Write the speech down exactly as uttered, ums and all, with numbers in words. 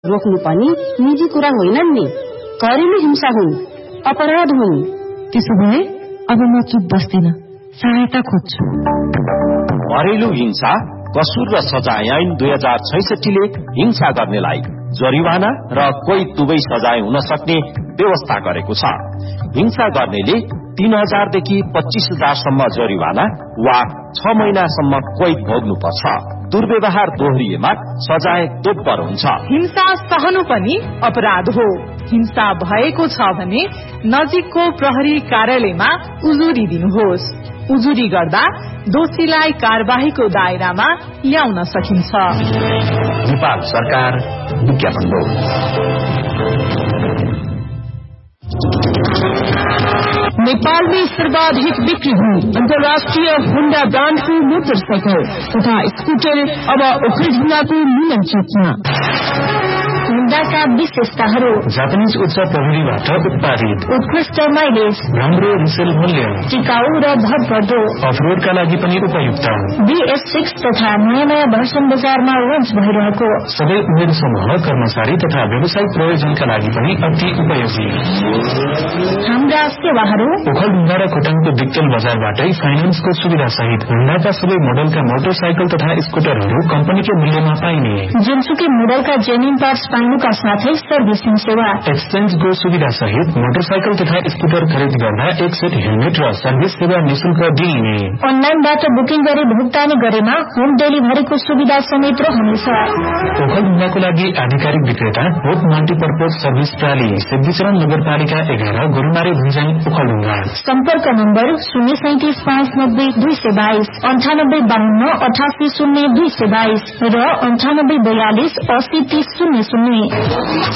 रोक्नु पनि निजी कुरा होइनन् नि, घरेलु हिंसा हुन्, अपराध हुन्। त्यसो भए अब म चुप बस्दिन, सहायता खोज्छु। घरेलु हिंसा कसुर र सजाय ऐन दुई हजार छैसठीले हिंसा गर्नेलाई जरिवाना र कोही दुवै सजाय हुन सक्ने व्यवस्था गरेको छ। हिंसा गर्नेले तीन हजारदेखि पच्चीस हजारसम्म जरिवाना वा छ महिनासम्म कोही भोग्नुपर्छ। दुर्व्यवहार दोहोरिएमा सजाय दोब्बर हुन्छ। हिंसा सहनु पनि अपराध हो। हिंसा भएको छ भने नजिकको प्रहरी कार्यालयमा उजुरी दिनुहोस्। उजुरी गर्दा दोषीलाई कार्यवाहीको दायरामा ल्याउन सकिन्छ। नेपाल सरकार विज्ञापन हो। नेपाल में सर्वाधिक बिक्री हुई अंतर्राष्ट्रीय होंडा ब्रांड को मोटरसाइकिल तथा स्कूटर अब ओखलढुंगाको मिलन चौकमा। होंडाका विशेषताहरू: जापानीज उच्च प्रविधिबाट उत्पादित, उत्कृष्ट माइलेज, राम्रो रिसेल मूल्य, टिकाऊ र भरपर्दो, अफरोडका लागि पनि उपयुक्त। बीएस सिक्स तथा नयाँ नयाँ भर्सन बजारमा लन्च भइरहेको, सबै उमेर समूह, कर्मचारी तथा व्यावसायिक प्रयोजनका लागि पनि अति उपयोगी। हाम्रा सेवाहरू: ओखलढुंगा र खोटाङको दिक्तेल बजारबाटै फाइनेन्सको सुविधा सहित होंडाका सबै मोडलका मोटरसाइकल तथा स्कूटरहरू कम्पनीकै मूल्यमा पाइने, जुनसुकै मोडलका जेन्युन पार्ट्स पाइनुका साथै सर्भिसिङ सेवा, एक्सचेन्जको सुविधा सहित मोटरसाइकल तथा स्कूटर खरिद गर्दा एक सेट हेलमेट र सर्भिस सेवा निशुल्क दिइने। अनलाइनबाट बुकिङ गरी भुक्तानी गरेमा होम डेलिभरीको सुविधा समेत रहनेछ। ओखलढुंगाको लागि आधिकारिक विक्रेता होप मल्टीपर्पज सर्भिस प्राली, सिद्धिचरण नगरपालिका एघार, गोरुमारी भुन्ज्याङ, ओखलढुंगा। सम्पर्क नम्बर शून्य सैतिस पाँच नब्बे दुई सय बाइस, अन्ठानब्बे बाहन्न अठासी शून्य दुई सय बाइस र अन्ठानब्बे बयालिस अस्सी तीस शून्य शून्य।